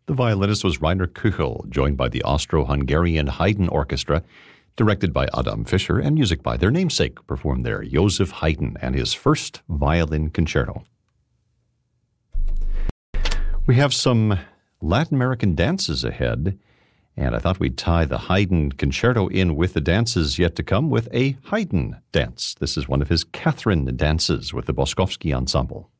The violinist was Rainer Kuchel, joined by the Austro-Hungarian Haydn Orchestra, directed by Adam Fischer, and music by their namesake, performed there, Joseph Haydn, and his first violin concerto. We have some Latin American dances ahead, and I thought we'd tie the Haydn concerto in with the dances yet to come with a Haydn dance. This is one of his Catherine dances with the Boskovsky Ensemble.